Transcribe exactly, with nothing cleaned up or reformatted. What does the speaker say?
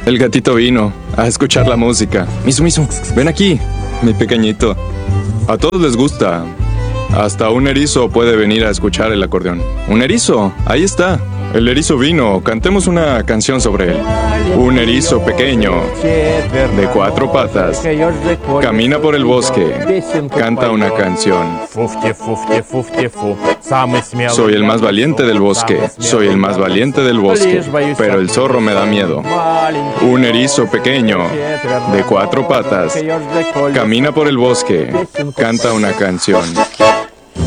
El gatito vino a escuchar la música. Misu, Misu, ven aquí, mi pequeñito. A todos les gusta. Hasta un erizo puede venir a escuchar el acordeón. ¡Un erizo! Ahí está. El erizo vino. Cantemos una canción sobre él. Un erizo pequeño, de cuatro patas, camina por el bosque, canta una canción. Soy el más valiente del bosque, soy el más valiente del bosque, pero el zorro me da miedo. Un erizo pequeño, de cuatro patas, camina por el bosque, canta una canción.